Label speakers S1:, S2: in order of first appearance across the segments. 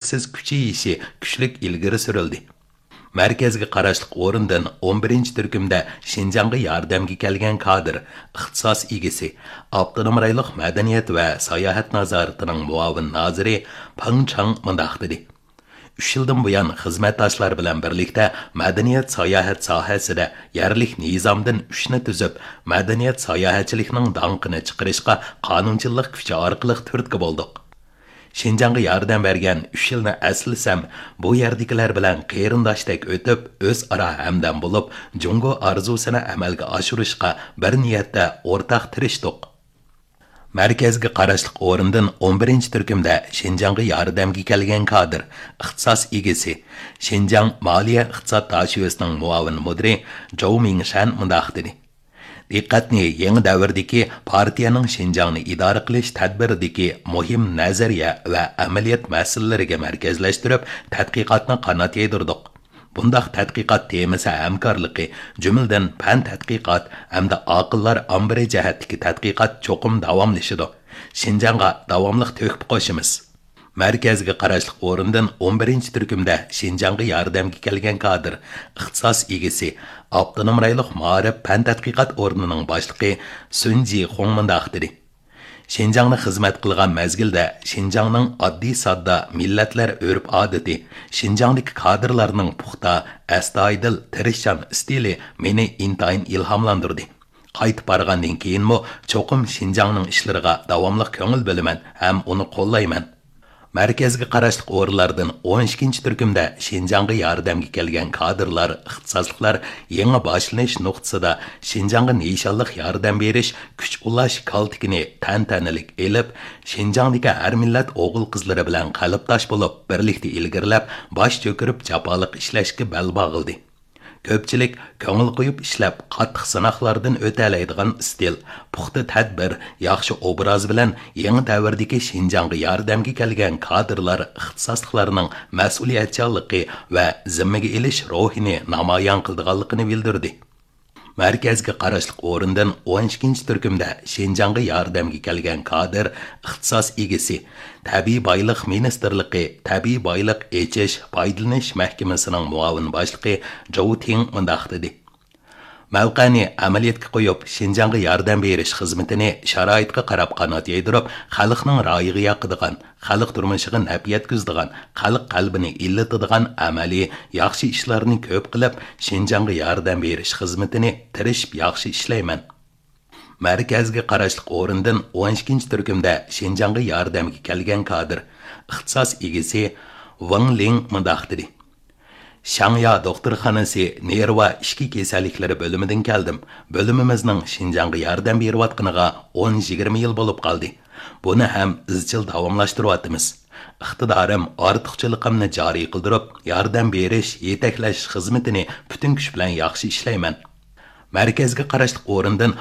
S1: uzluksiz kuchayishi kuchlik ilgari surildi. Markazga qarashliq o'rindan 11 turkumda Shinjongga yordamga kelgan kadr, ixtisos egasi, Avtonom rayonlik madaniyat va sayohat nazoratining muavin noziri Pang Chang mundaq dedi. 3 yildan buyon xizmatdoshlar bilan birlikda madaniyat sayohat sohasida yerlik nizomdan 3 ni tuzib, madaniyat sayohatchiligining donqini chiqarishga qonunchilik kuchi orqali turtki bo'ldik. Şinjanğa yardım bergen 3 yılını əslisəm, bu yerdekiler bilen qeyrindaşdek ötüp, öz ara həmdən bulup, Jungo arzusunu əməlge aşırışqa bir niyetdə ortaq tirişdik. Mərkəzgi qarashliq o'rindan 11 turkumda Şinjanğa yordamga kelgan kadr, ixtisos egasi, Şinjan Moliya iqtisod tashiyosining muavin mudiri Zhou Mingshan mundaq dedi. Diqqatni yangi davrdagi partiyaning Şinjanni idora qilish tadbiridagi muhim nazariya va amaliyot masalalariga markazlashtirib, tadqiqotni qanot yedirdik. Bundaq tadqiqot temasi hamkorligi, jumladan fan tadqiqot hamda aqllar ambiri jihatdagi tadqiqot cho'qim davomlashadi. Şinjanğa davomliq to'kib qo'shimiz. Markazga qarashliq o'rindan 11 turkumda Şinjanğa yordamga kelgan kadr, ixtisos egasi, Avtonom rayonlik ma'rif fan tadqiqot o'rnining boshlig'i Sun Ji Hong mundaq dedi. Şinjanni xizmat qilgan mezgilda Şinjanning oddiy sodda millatlar urf odati, Şinjangdagi kadrlarning puxta, astoydil, tirishchan stili meni intayin ilhomlantirdi. Qaytib borgandan keyinmi cho'qim Şinjangning ishlariga davomli ko'ngil bo'laman ham uni qo'llayman. Markazga qarashliq o'rinlardan 12 turkumda Şinjanğa yordamga kelgan kadrlar, ixtisosliklar yangi boshlanish nuqtasida Şinjanğa nishonliq yordam berish, kuch ulash kaltikini tantanalik elib, Şinjangdagi har millat o'g'il qizlari bilan qalbdosh bo'lib, birlikda ilgirlab, bosh cho'kirib japoliq ishlashga bel bog'ildi. Ko'pchilik ko'ngil qo'yib ishlab, qattiq sinoqlardan o'talaydigan stil, puxta tadbir, yaxshi obraz bilan yangi davrdagi Şinjanğa yordamga kelgan kadrlar, ixtisosliklarining mas'uliyatchanligi va zimmaga elish ruhini namoyon qildiganligini bildirdi. Markazga qarashliq o'rindan 12 turkumda Şinjanğa yordamga kelgan kadr, ixtisos egasi, Tabiiy boylik ministerligi, Tabiiy boylik echish, foydalanish mahkamasining muavin boshlig'i Zhou Ting mundaq dedi. Mavqani amaliyotga qo'yib, Şinjanğa yordam berish xizmatini sharoitga qarab qanot yedirib, xalqning royiga yoqadigan, xalq turmushiga naf yetkazadigan, xalq qalbini illatadigan amaliy, yaxshi ishlarni ko'p qilib, Şinjanğa yordam berish xizmatini tirishib yaxshi ishlayman. Markazga qarashliq o'rindan 12 turkumda Şinjanğa yordamga kelgan kadr, ixtisos egasi Wang Ling mundaq dedi. Shangya doktorxonasi nerva ishki kasalliklari bo'limidan keldim. Bo'limimizning Şinjanğa yordam berayotganiga 10-20 yil bo'lib qoldi. Buni ham izchil davomlashtiryapmiz. Iqtidorim, ortiqchiligimni joriy qildirib, yordam berish, yetaklash xizmatini butun kuch bilan yaxshi ishlayman. Markazga qarashliq o'rindan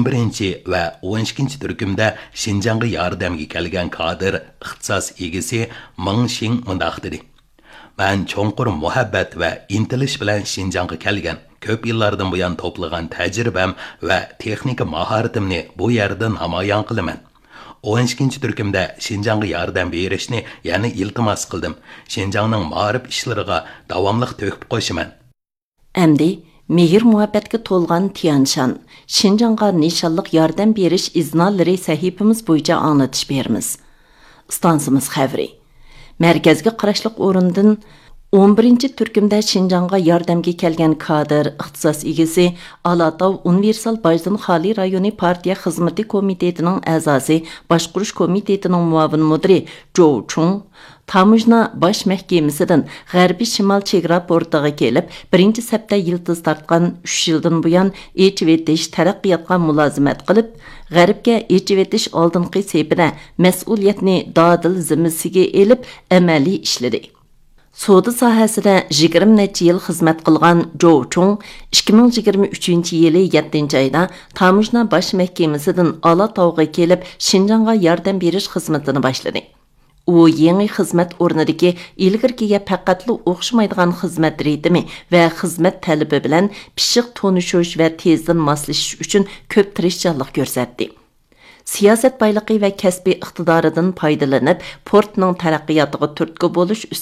S1: 11 va 12 turkumda Şinjanğa yordamga kelgan kadr, ixtisos egasi Meng Xing mundaq dedi. Ben cho'nqur muhabbat va intilish bilan Şinjanğa kelgan, ko'p yillardan buyon to'plagan tajribam va texnika mahoratimni bu yerda namoyon qilaman. 12 turkumda Şinjanğa yordam berishni yana iltimos qildim. Şinjanning ma'rif ishlariga davomli to'kib qo'shiman.
S2: Endi mehr muhabbatga to'lgan Tianshan, Şinjanğa nishonliq yordam berish iznolari sahifamiz bo'yicha anglatish beramiz. Stansimiz xavri. Markazga qarashliq o'rindan 11 turkumda Şinjanğa yordamga kelgan kadr, ixtisos egasi, Alatov Universal Bajdin Xali rayoni partiya xizmati komitetining a'zosi, boshqurish komitetining muavin mudiri Zhou Chung, Tamujna bosh mahkamasidan G'arbiy Shimol chegara portiga kelib, birinchi sapda yildiz tortgan 3 yildan buyon echivetish taraqqiyotga mulozimat qilib, G'arbga echivetish oldingi sepida mas'uliyatni dodil zimmasiga elib, amaliy ishladi. Soda sohasida 20 necha yil xizmat qilgan Zhou Chung 2023-yili 7-oyda Tamujna bosh mahkamasidan Alatovga kelib, Şinjanğa yordam berish xizmatini boshladi. U yangi xizmat o'rnidagi ilgirkiga faqatli o'xshamaydigan xizmat ritmi va xizmat talabi bilan pishiq tonishish va tezdan moslashish uchun ko'p tirishchanlik ko'rsatdi. Siyosat bayligi va kasbiy iqtidoridan foydalanib, portning taraqqiyotiga turtki bo'lish